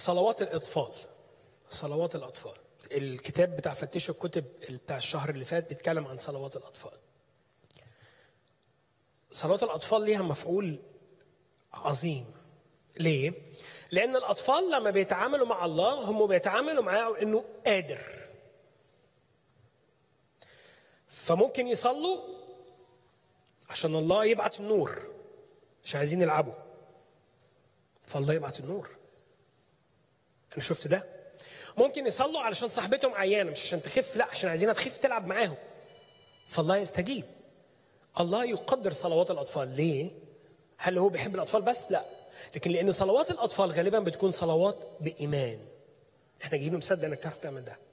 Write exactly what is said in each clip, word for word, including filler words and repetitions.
صلوات الأطفال. صلوات الأطفال، الكتاب بتاع فتشوا الكتب بتاع الشهر اللي فات بيتكلم عن صلوات الأطفال. صلوات الأطفال ليها مفعول عظيم. ليه؟ لأن الأطفال لما بيتعاملوا مع الله هم بيتعاملوا معاه إنه قادر. فممكن يصلوا عشان الله يبعت النور، مش عايزين يلعبوا فالله يبعت النور. أنا شفت ده. ممكن يصلوا علشان صاحبتهم عيانة، مش عشان تخف، لا عشان عايزينها تخف تلعب معاهم فالله يستجيب. الله يقدر صلوات الأطفال. ليه؟ هل هو بيحب الأطفال بس؟ لا، لكن لأن صلوات الأطفال غالبا بتكون صلوات بإيمان. احنا جايين مصدق انك تعرف تعمل ده.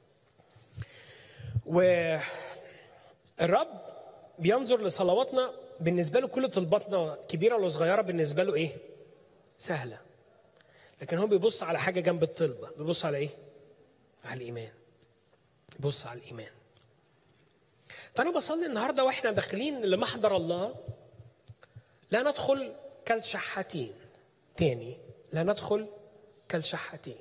والرب بينظر لصلواتنا، بالنسبة له كل طلباتنا كبيرة ولا صغيرة بالنسبة له ايه؟ سهلة. لكن هو بيبص على حاجة جنب الطلبة، بيبص على ايه؟ على الإيمان. بيبص على الإيمان. فأنا بصلي النهاردة وإحنا داخلين لمحضر الله لا ندخل كالشحاتين. تاني، لا ندخل كالشحاتين.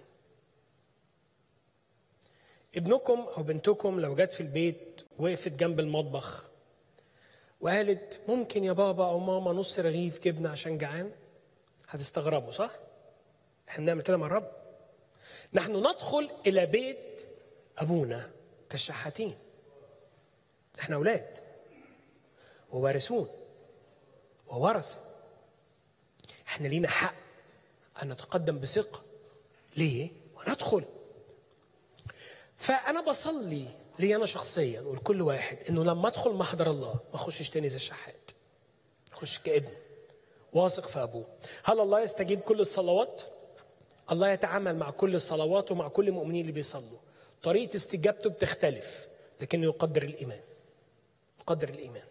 ابنكم أو بنتكم لو جت في البيت وقفت جنب المطبخ وقالت ممكن يا بابا أو ماما نص رغيف جبنة عشان جعان، هتستغربوا صح؟ احنا بنعمل كده مع الرب. نحن ندخل إلى بيت أبونا كالشحاتين. احنا أولاد ووارثون وورثة. احنا لينا حق أن نتقدم بثقة. ليه؟ وندخل. فأنا بصلي لي أنا شخصيا ولكل واحد إنه لما أدخل محضر الله ما أخشش تاني زي الشحات، أخش كابن واثق في أبوه. هل الله يستجيب كل الصلوات؟ الله يتعامل مع كل الصلوات ومع كل المؤمنين اللي بيصلوا. طريقة استجابته بتختلف، لكنه يقدر الإيمان. يقدر الإيمان.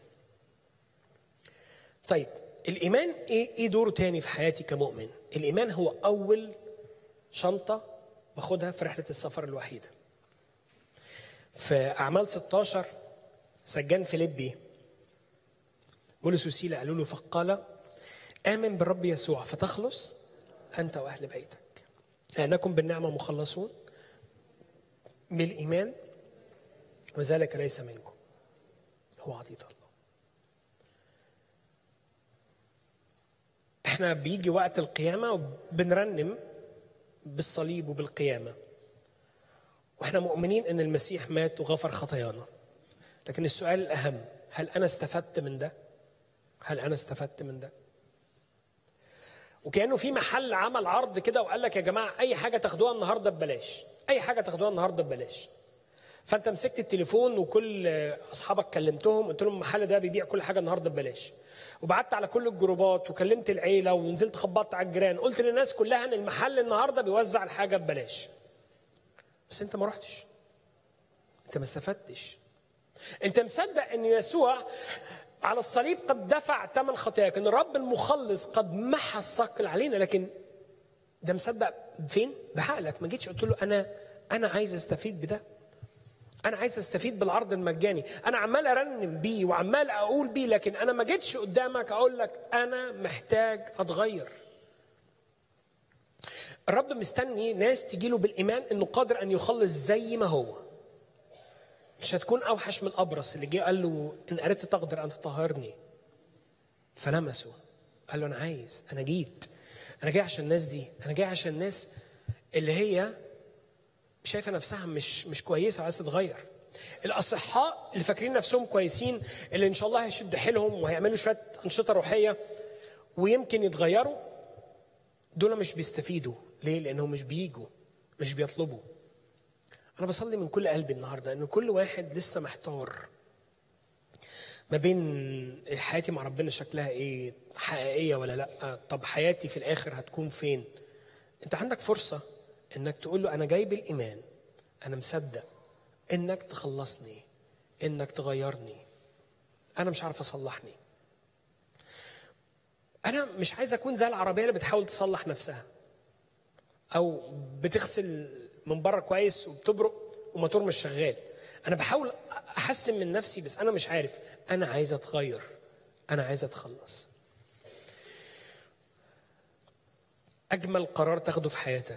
طيب الإيمان إيه إيه دوره تاني في حياتي كمؤمن؟ الإيمان هو أول شنطة باخدها في رحلة السفر الوحيدة. في أعمال ستاشر سجان فيليبي بولس وسيلة قالوا له فقال آمن بالرب يسوع فتخلص أنت وأهل بيتك، لأنكم بالنعمة مخلصون بالإيمان وذلك ليس منكم، هو عطية الله. احنا بيجي وقت القيامة وبنرنم بالصليب وبالقيامة، واحنا مؤمنين ان المسيح مات وغفر خطايانا. لكن السؤال الأهم، هل أنا استفدت من ده؟ هل أنا استفدت من ده؟ وكأنه في محل عمل عرض كده وقال لك يا جماعة أي حاجة تاخدوها النهاردة ببلاش، أي حاجة تاخدوها النهاردة ببلاش. فأنت مسكت التليفون وكل أصحابك كلمتهم قلت لهم المحل ده بيبيع كل حاجة النهاردة ببلاش، وبعدت على كل الجروبات وكلمت العيلة ونزلت خبطت على الجيران، قلت للناس كلها ان المحل النهاردة بيوزع الحاجة ببلاش. بس انت ما رحتش، انت ما استفدتش. انت مصدق ان يسوع على الصليب قد دفع ثمن خطاياك، ان الرب المخلص قد محى الثقل علينا، لكن ده مصدق فين؟ بعقلك. ما جيتش قلت له انا انا عايز استفيد بده، انا عايز استفيد بالعرض المجاني، انا عمال ارنم بيه وعمال اقول بيه، لكن انا ما جيتش قدامك اقول لك انا محتاج اتغير. الرب مستني ناس تجيله بالايمان انه قادر ان يخلص زي ما هو. مش هتكون اوحش من الابرص اللي جه قال له ان اردت تقدر ان تطهرني فلمسه، قال له انا عايز، انا جيت، انا جاي عشان الناس دي، انا جاي عشان الناس اللي هي شايفه نفسها مش مش كويسه وعايزه تتغير. الاصحاء اللي فاكرين نفسهم كويسين اللي ان شاء الله هيشد حيلهم وهيعملوا شويه انشطه روحيه ويمكن يتغيروا، دول مش بيستفيدوا. ليه؟ لانهم مش بييجوا، مش بيطلبوا. انا بصلي من كل قلبي النهارده ان كل واحد لسه محتار ما بين حياتي مع ربنا شكلها ايه، حقيقيه ولا لا، طب حياتي في الاخر هتكون فين. انت عندك فرصه انك تقول له انا جاي بالايمان، انا مصدق انك تخلصني، انك تغيرني، انا مش عارف اصلحني، انا مش عايز اكون زي العربيه اللي بتحاول تصلح نفسها او بتغسل من بره كويس وبتبرق وموتور مش شغال. انا بحاول احسن من نفسي بس انا مش عارف، انا عايز اتغير، انا عايز اتخلص. اجمل قرار تاخده في حياتك